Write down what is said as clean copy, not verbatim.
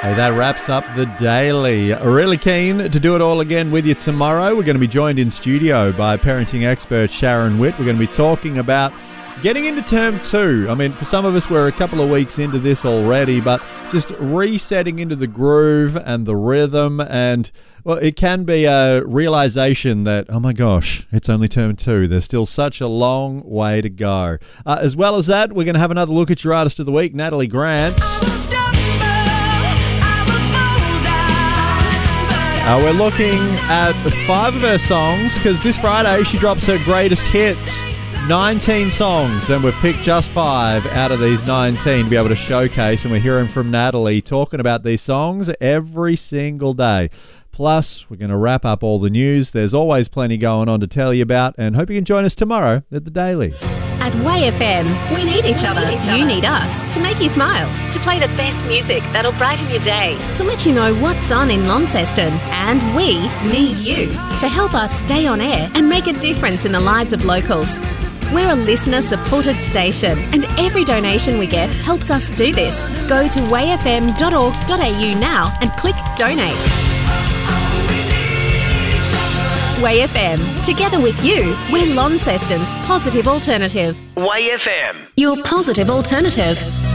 Hey, that wraps up the daily. Really keen to do it all again with you tomorrow. We're going to be joined in studio by parenting expert Sharon Witt. We're going to be talking about getting into term 2. I mean, for some of us, we're a couple of weeks into this already, but just resetting into the groove and the rhythm. And, well, it can be a realization that, oh my gosh, it's only term 2. There's still such a long way to go. As well as that, we're going to have another look at your artist of the week, Natalie Grant. We're looking at 5 of her songs because this Friday she drops her greatest hits. 19 songs, and we've picked just 5 out of these 19 to be able to showcase, and we're hearing from Natalie talking about these songs every single day. Plus, we're going to wrap up all the news. There's always plenty going on to tell you about, and hope you can join us tomorrow at The Daily. At Way FM, we need each other. You need us to make you smile, to play the best music that'll brighten your day, to let you know what's on in Launceston. And we need you to help us stay on air and make a difference in the lives of locals. We're a listener-supported station, and every donation we get helps us do this. Go to wayfm.org.au now and click Donate. Way FM. Together with you, we're Launceston's positive alternative. Way FM. Your positive alternative.